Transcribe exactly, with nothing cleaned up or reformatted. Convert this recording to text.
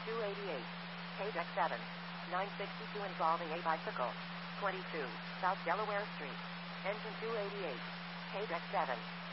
two eighty-eight. Page X seven. nine sixty-two involving a bicycle. twenty-two. South Delaware Street. Engine two eighty-eight. Page X seven.